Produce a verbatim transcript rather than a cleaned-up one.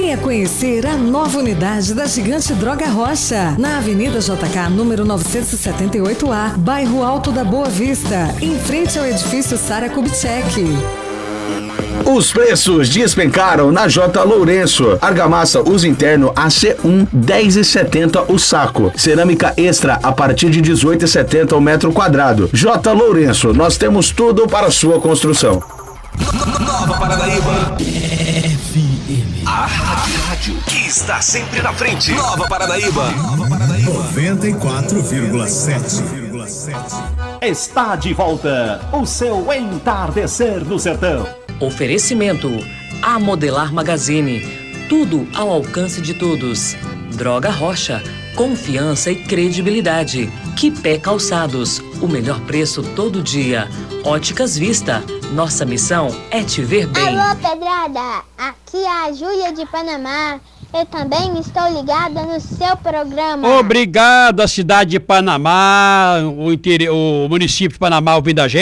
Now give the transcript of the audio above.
Venha conhecer a nova unidade da Gigante Droga Rocha, na Avenida J K, número novecentos e setenta e oito A, bairro Alto da Boa Vista, em frente ao edifício Sara Kubitschek. Os preços despencaram na J. Lourenço. Argamassa uso interno A C um, dez e setenta o saco. Cerâmica extra a partir de dezoito e setenta o metro quadrado. J. Lourenço, nós temos tudo para sua construção. Nova Paranaíba F M, a rádio que está sempre na frente. Nova Paranaíba noventa e quatro vírgula sete. Está de volta o seu Entardecer no Sertão. Oferecimento A Modelar Magazine, tudo ao alcance de todos. Droga Rocha, confiança e credibilidade. Quipé Calçados, o melhor preço todo dia. Óticas Vista, nossa missão é te ver bem. Alô, Pedrada, aqui é a Júlia de Panamá. Eu também estou ligada no seu programa. Obrigado, a cidade de Panamá, o, interior, o município de Panamá ouvindo a gente.